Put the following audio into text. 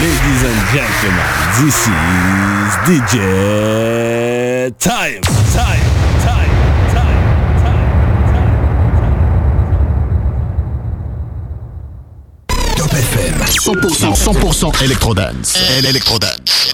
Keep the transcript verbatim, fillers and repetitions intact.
Ladies and gentlemen, this is D J Time, time, time, time, time, time. Top F M, cent pour cent, cent pour cent Electrodance. Electrodance.